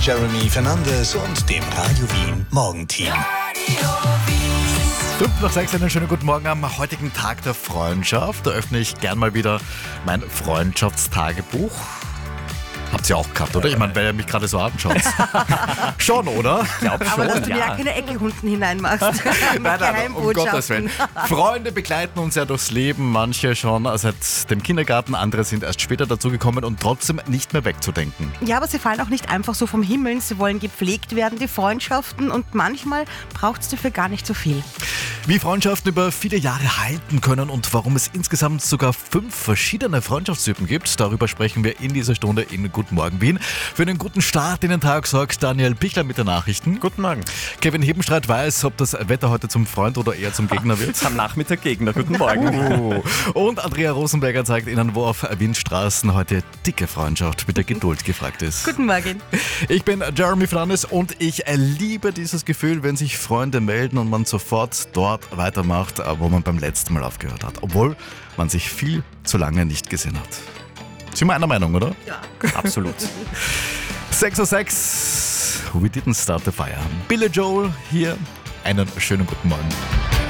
Jeremy Fernandes und dem Radio Wien Morgenteam. 5:06, einen schönen guten Morgen am heutigen Tag der Freundschaft. Da öffne ich gern mal wieder mein Freundschaftstagebuch. Habt ihr auch gehabt, oder? Ich meine, weil ihr mich gerade so anschaut. Schon, oder? Ich glaube schon, Aber dass du mir ja keine Ecke unten hineinmachst. Nein, um Gottes Willen. Freunde begleiten uns ja durchs Leben, manche schon seit dem Kindergarten, andere sind erst später dazugekommen und trotzdem nicht mehr wegzudenken. Ja, aber sie fallen auch nicht einfach so vom Himmel. Sie wollen gepflegt werden, die Freundschaften. Und manchmal braucht es dafür gar nicht so viel. Wie Freundschaften über viele Jahre halten können und warum es insgesamt sogar 5 verschiedene Freundschaftstypen gibt, darüber sprechen wir in dieser Stunde in Guten Morgen Wien. Für einen guten Start in den Tag sorgt Daniel Pichler mit den Nachrichten. Guten Morgen. Kevin Hebenstreit weiß, ob das Wetter heute zum Freund oder eher zum Gegner wird. Am Nachmittag Gegner. Guten Morgen. Und Andrea Rosenberger zeigt Ihnen, wo auf Windstraßen heute dicke Freundschaft mit der Geduld gefragt ist. Guten Morgen. Ich bin Jeremy Fernandes und ich liebe dieses Gefühl, wenn sich Freunde melden und man sofort dort weitermacht, wo man beim letzten Mal aufgehört hat. Obwohl man sich viel zu lange nicht gesehen hat. Sind wir einer Meinung, oder? Ja. Absolut. 6:06 We didn't start the fire. Billy Joel hier. Einen schönen guten Morgen.